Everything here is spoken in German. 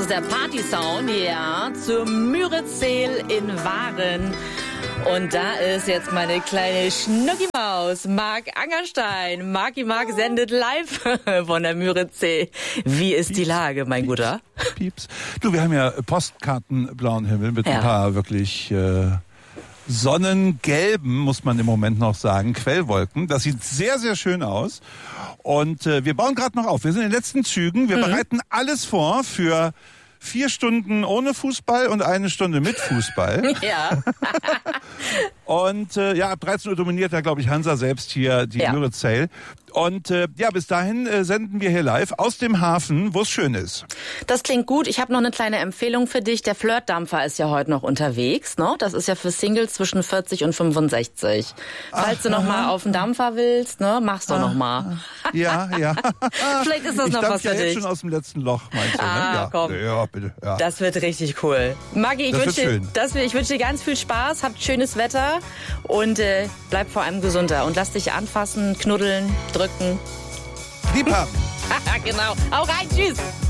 ist der Party-Sound, ja, zur Müritzseel in Waren. Und da ist jetzt meine kleine Schnuckimaus, Marc Angerstein. Marc sendet live von der Müritzsee. Wie ist die Lage, mein Guter? Pieps. Du, wir haben ja postkartenblauen Himmel mit ein paar wirklich sonnengelben, muss man im Moment noch sagen, Quellwolken. Das sieht sehr, sehr schön aus. Und wir bauen gerade noch auf. Wir sind in den letzten Zügen. Wir bereiten alles vor für 4 Stunden ohne Fußball und 1 Stunde mit Fußball. Ja. Und ab 13 Uhr dominiert da, glaube ich, Hansa selbst hier die Müritzsee. Und bis dahin senden wir hier live aus dem Hafen, wo es schön ist. Das klingt gut. Ich habe noch eine kleine Empfehlung für dich. Der Flirtdampfer ist ja heute noch unterwegs. Ne? Das ist ja für Singles zwischen 40 und 65. Falls du noch mal auf den Dampfer willst, ne, machst du noch mal. Ja. Vielleicht ist das noch was für dich. Ich jetzt schon aus dem letzten Loch, meinst du? Ne? Ja, komm. Ja, bitte. Ja. Das wird richtig cool. Maggi, ich wünsche dir ganz viel Spaß, habt schönes Wetter und bleib vor allem gesunder. Und lass dich anfassen, knuddeln, drücken. Lieb haben. Genau. Hau rein, tschüss.